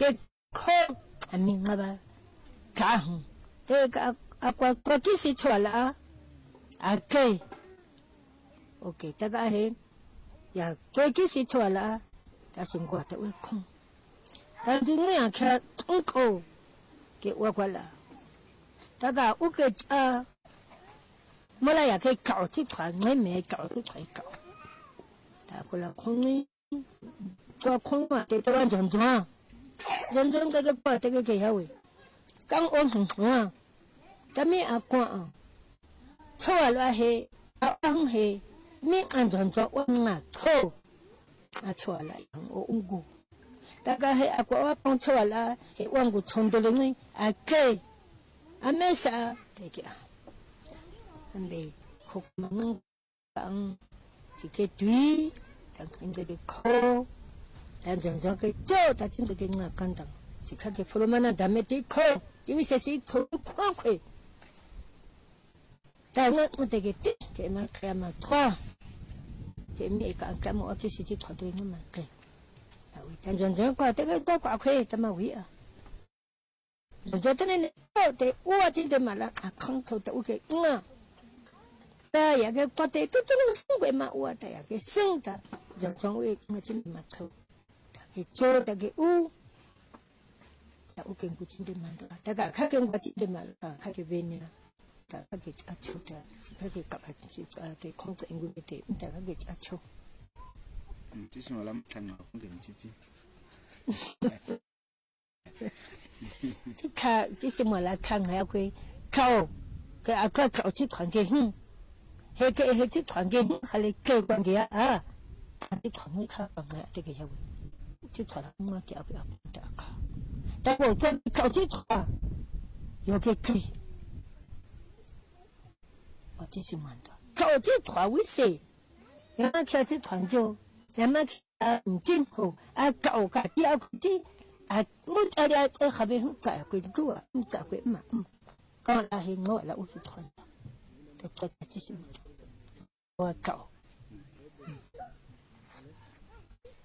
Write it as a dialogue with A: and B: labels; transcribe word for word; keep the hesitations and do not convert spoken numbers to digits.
A: cái khó anh mình mà ba cả hùng thế cả à qua qua cái gì chua là à cái ok ta cái hết ya qua cái gì chua là ta xin qua ta uống không ta chúng mình ăn cái không có cái uống qua là ta cái uống cái à mà là cái cào chỉ thoải mái mẹ cào chỉ thoải cào ta có là không mi cho không mà để ta ăn chọn chọn chọn chọn cái cái bao cái cái cái vậy刚我很红，咱们阿公啊，错了嘿，阿公嘿，没安全做我啊错，啊错了，我误过，大概嘿阿公我讲错了，嘿忘过冲到了呢，阿给，阿没啥，这个，安被哭忙讲，是个对，但应该个哭，但常常个做，但真的个阿干当，是看个普罗曼那咱们得哭。因为这是头宽快，但我我这个的，给嘛给嘛拖，给没干干嘛，就是去拖对我嘛给，啊喂，但真正挂这个多挂快，怎么会啊？我觉得呢，到底我真的嘛啦，啊，空头的我给啊，但也个挂的都都能生活嘛，我的也个生的，就从为我真嘛头，给做的给乌。我跟古今的蛮多，大家看跟我今的蛮啊，看这边呢，大家给阿秋的，看给搞来去啊，对，空着因为没得，大家给阿秋。
B: 嗯，这是我们看嘛，风景之之。
A: 这看，这是我来看还要会考，给阿哥考去团给哼，还给还去团给哼，还来给关给啊，这团给看帮啊，这个要会，这团了我给阿不要大考。但我跟搞这团有个给，我这是蛮的。搞这团为谁？人家开这团就，人家啊唔真好，啊搞个第二个这啊，我大家在后边很改规矩啊，唔改规嘛，嗯，刚来是我来我去团，这这这是我搞。